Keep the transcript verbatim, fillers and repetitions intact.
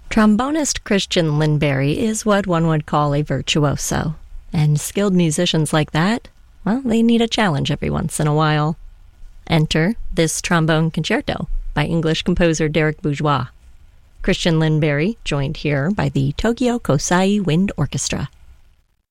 Trombonist Christian Lindberry is what one would call a virtuoso, and skilled musicians like that, well, they need a challenge every once in a while. Enter this trombone concerto by English composer Derek Bourgeois. Christian Lindberry, joined here by the Tokyo Kosai Wind Orchestra.